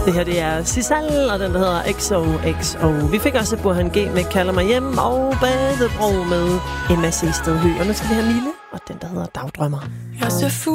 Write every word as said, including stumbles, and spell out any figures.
Det her, det er Sisal, og den der hedder X O X O. Vi fik også Burhan G med Kalder mig hjem, og Badebro med Emma C. Stedhø. Og nu skal vi have Mille, og den der hedder Dagdrømmer. Jeg ser